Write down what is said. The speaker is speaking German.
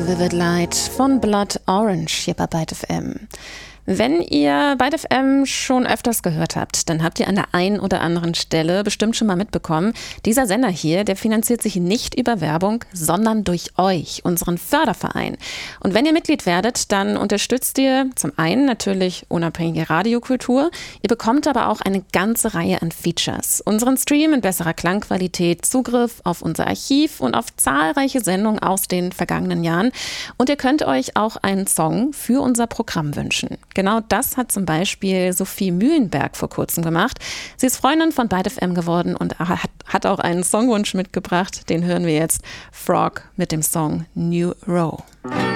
Vivid Light von Blood Orange hier bei Byte FM. Wenn ihr Byte FM schon öfters gehört habt, dann habt ihr an der einen oder anderen Stelle bestimmt schon mal mitbekommen, dieser Sender hier, der finanziert sich nicht über Werbung, sondern durch euch, unseren Förderverein. Und wenn ihr Mitglied werdet, dann unterstützt ihr zum einen natürlich unabhängige Radiokultur, ihr bekommt aber auch eine ganze Reihe an Features. Unseren Stream in besserer Klangqualität, Zugriff auf unser Archiv und auf zahlreiche Sendungen aus den vergangenen Jahren. Und ihr könnt euch auch einen Song für unser Programm wünschen. Genau das hat zum Beispiel Sophie Mühlenberg vor kurzem gemacht. Sie ist Freundin von Byte FM geworden und hat auch einen Songwunsch mitgebracht. Den hören wir jetzt. Frog mit dem Song New Row.